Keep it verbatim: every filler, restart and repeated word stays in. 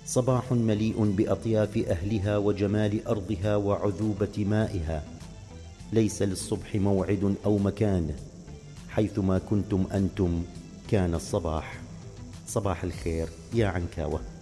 صباح مليء بأطياف أهلها وجمال أرضها وعذوبة مائها. ليس للصبح موعد أو مكان، حيثما كنتم أنتم كان الصباح. صباح الخير يا عنكاوة.